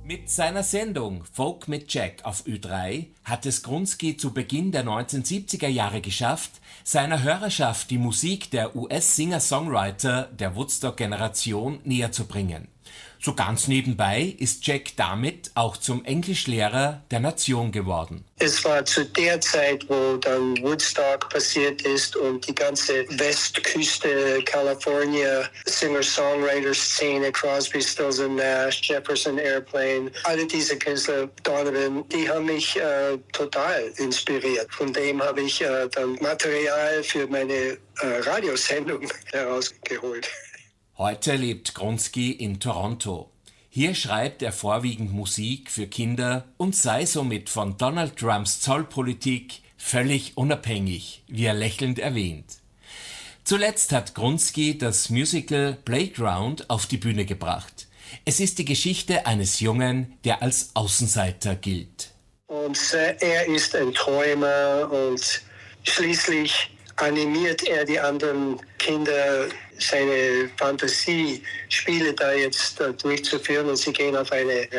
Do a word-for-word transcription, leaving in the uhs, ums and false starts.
Mit seiner Sendung Folk mit Jack auf Ö drei hat es Grunski zu Beginn der neunzehnhundertsiebziger Jahre geschafft, seiner Hörerschaft die Musik der U S-Singer-Songwriter der Woodstock-Generation näherzubringen. So ganz nebenbei ist Jack damit auch zum Englischlehrer der Nation geworden. Es war zu der Zeit, wo dann Woodstock passiert ist und die ganze Westküste California, Singer-Songwriter-Szene, Crosby, Stills and Nash, Jefferson Airplane, alle diese Künstler, Donovan, die haben mich äh, total inspiriert. Von dem habe ich äh, dann Material für meine äh, Radiosendung herausgeholt. Heute lebt Grunski in Toronto. Hier schreibt er vorwiegend Musik für Kinder und sei somit von Donald Trumps Zollpolitik völlig unabhängig, wie er lächelnd erwähnt. Zuletzt hat Grunski das Musical Playground auf die Bühne gebracht. Es ist die Geschichte eines Jungen, der als Außenseiter gilt. Und äh, er ist ein Träumer und schließlich animiert er die anderen Kinder, seine Fantasiespiele da jetzt uh, durchzuführen und sie gehen auf eine